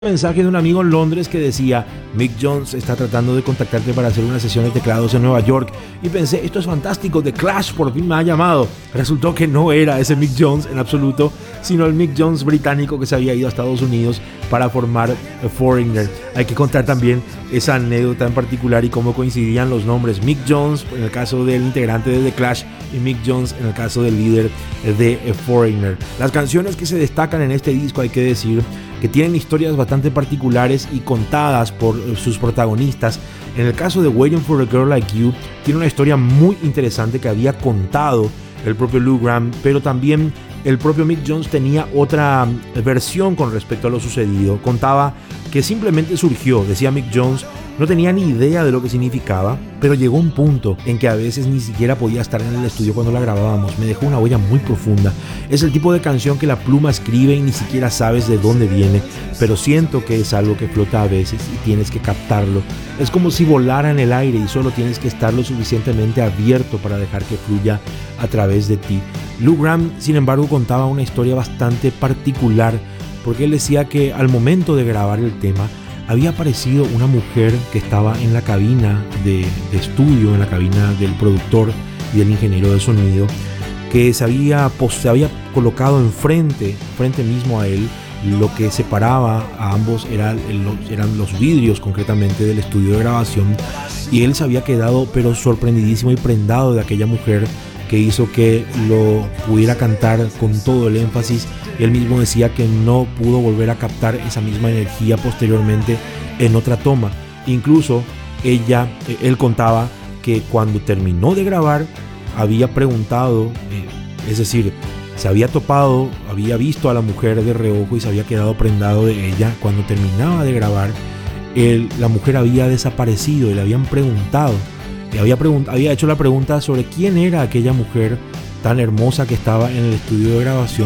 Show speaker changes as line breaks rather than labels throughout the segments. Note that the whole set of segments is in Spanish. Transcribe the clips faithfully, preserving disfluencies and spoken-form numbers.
Mensaje de un amigo en Londres que decía: Mick Jones está tratando de contactarte para hacer una sesión de teclados en Nueva York. Y pensé, esto es fantástico, The Clash por fin me ha llamado. Resultó que no era ese Mick Jones en absoluto, sino el Mick Jones británico que se había ido a Estados Unidos para formar Foreigner. Hay que contar también esa anécdota en particular y cómo coincidían los nombres: Mick Jones en el caso del integrante de The Clash y Mick Jones en el caso del líder de Foreigner. Las canciones que se destacan en este disco, hay que decir que tienen historias bastante particulares y contadas por sus protagonistas. En el caso de Waiting for a Girl Like You, tiene una historia muy interesante que había contado el propio Lou Gramm, pero también el propio Mick Jones tenía otra versión con respecto a lo sucedido. Contaba que simplemente surgió, decía Mick Jones, no tenía ni idea de lo que significaba, pero llegó un punto en que a veces ni siquiera podía estar en el estudio cuando la grabábamos. Me dejó una huella muy profunda. Es el tipo de canción que la pluma escribe y ni siquiera sabes de dónde viene, pero siento que es algo que flota a veces y tienes que captarlo. Es como si volara en el aire y solo tienes que estar lo suficientemente abierto para dejar que fluya a través de ti. Lou Gramm, sin embargo, contaba una historia bastante particular, porque él decía que al momento de grabar el tema había aparecido una mujer que estaba en la cabina de, de estudio, en la cabina del productor y del ingeniero de sonido, que se había, se había colocado enfrente, frente mismo a él. Lo que separaba a ambos era el, eran los vidrios concretamente del estudio de grabación, y él se había quedado pero sorprendidísimo y prendado de aquella mujer, que hizo que lo pudiera cantar con todo el énfasis. Él mismo decía que no pudo volver a captar esa misma energía posteriormente en otra toma. Incluso ella, él contaba que cuando terminó de grabar había preguntado, eh, es decir, se había topado, había visto a la mujer de reojo y se había quedado prendado de ella. Cuando terminaba de grabar, él, la mujer había desaparecido y le habían preguntado, le había, pregunt- había hecho la pregunta sobre quién era aquella mujer tan hermosa que estaba en el estudio de grabación,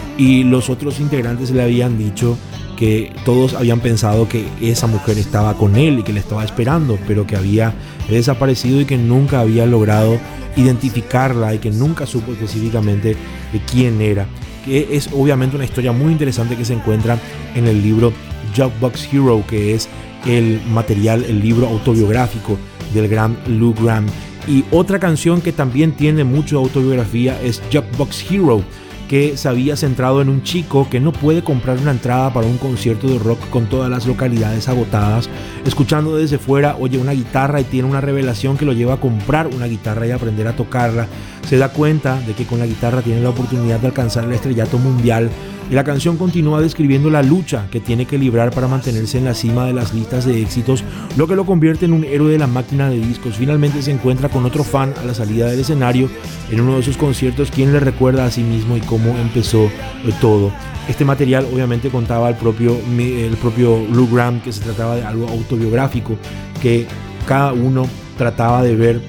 y los otros integrantes le habían dicho que todos habían pensado que esa mujer estaba con él y que le estaba esperando, pero que había desaparecido y que nunca había logrado identificarla y que nunca supo específicamente de quién era. Que es obviamente una historia muy interesante que se encuentra en el libro Jukebox Hero, que es el material, el libro autobiográfico del gran Lou Gramm. Y otra canción que también tiene mucha autobiografía es Jukebox Hero, que se había centrado en un chico que no puede comprar una entrada para un concierto de rock con todas las localidades agotadas. Escuchando desde fuera, oye una guitarra y tiene una revelación que lo lleva a comprar una guitarra y aprender a tocarla. Se da cuenta de que con la guitarra tiene la oportunidad de alcanzar el estrellato mundial. Y la canción continúa describiendo la lucha que tiene que librar para mantenerse en la cima de las listas de éxitos, lo que lo convierte en un héroe de la máquina de discos. Finalmente se encuentra con otro fan a la salida del escenario en uno de sus conciertos, quien le recuerda a sí mismo y cómo empezó todo. Este material obviamente contaba el propio, el propio Lou Gramm, que se trataba de algo autobiográfico, que cada uno trataba de ver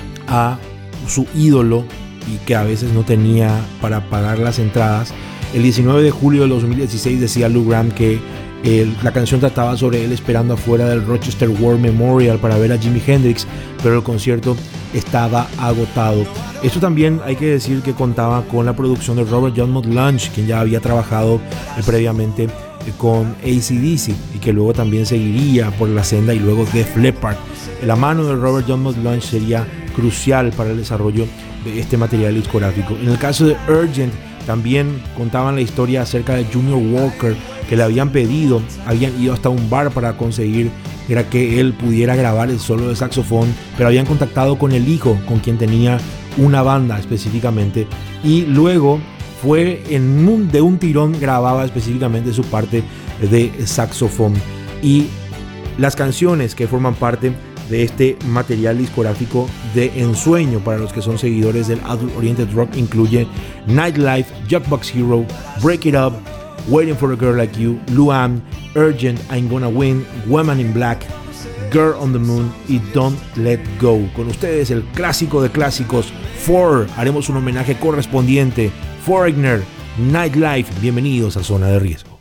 a su ídolo y que a veces no tenía para pagar las entradas. El diecinueve de julio de dos mil dieciséis decía Lou Gramm que el, la canción trataba sobre él esperando afuera del Rochester War Memorial para ver a Jimi Hendrix, pero el concierto estaba agotado. Esto también hay que decir que contaba con la producción de Robert John Mudd-Lange, quien ya había trabajado eh, previamente eh, con A C D C y que luego también seguiría por la senda, y luego Def Leppard. La mano de Robert John Mudd-Lange sería crucial para el desarrollo de este material discográfico. En el caso de Urgent, también contaban la historia acerca de Junior Walker, que le habían pedido, habían ido hasta un bar para conseguir era que él pudiera grabar el solo de saxofón, pero habían contactado con el hijo, con quien tenía una banda específicamente, y luego fue en un, de un tirón grababa específicamente su parte de saxofón. Y las canciones que forman parte de este material discográfico de ensueño para los que son seguidores del Adult Oriented Rock incluye Nightlife, Jukebox Hero, Break It Up, Waiting for a Girl Like You, Luam, Urgent, I'm Gonna Win, Woman in Black, Girl on the Moon y Don't Let Go. Con ustedes el clásico de clásicos, Four. Haremos un homenaje correspondiente, Foreigner, Nightlife. Bienvenidos a Zona de Riesgo.